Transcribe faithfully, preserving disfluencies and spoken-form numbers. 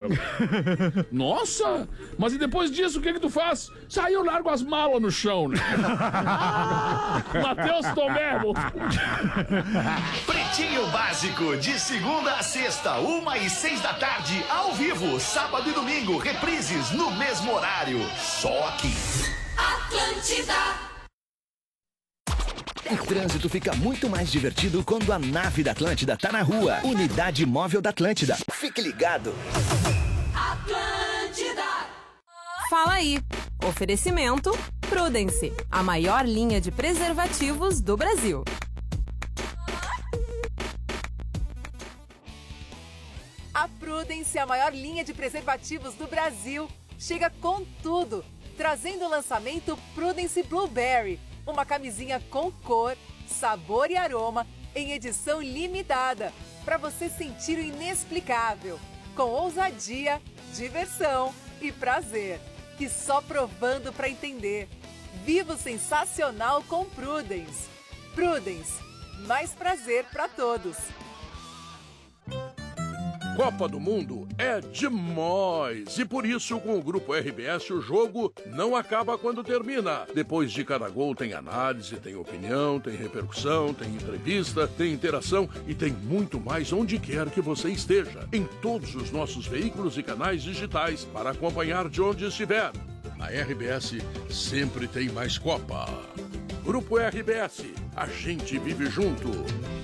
Nossa, mas e depois disso, o que que tu faz? Sai, eu largo as malas no chão, né? Matheus Tomé. Pretinho Básico, de segunda a sexta, uma e seis da tarde, ao vivo, sábado e domingo, reprises no mesmo horário, só aqui. Atlântida. O trânsito fica muito mais divertido quando a nave da Atlântida tá na rua. Unidade Móvel da Atlântida. Fique ligado. Atlântida. Fala aí. Oferecimento Prudence, a maior linha de preservativos do Brasil. A Prudence, a maior linha de preservativos do Brasil, chega com tudo, trazendo o lançamento Prudence Blueberry, uma camisinha com cor, sabor e aroma em edição limitada, para você sentir o inexplicável, com ousadia, diversão e prazer, que só provando para entender. Viva o sensacional com Prudence. Prudence, mais prazer para todos. Copa do Mundo é demais e por isso com o Grupo R B S o jogo não acaba quando termina. Depois de cada gol tem análise, tem opinião, tem repercussão, tem entrevista, tem interação e tem muito mais onde quer que você esteja. Em todos os nossos veículos e canais digitais para acompanhar de onde estiver. Na R B S sempre tem mais Copa. Grupo R B S, a gente vive junto.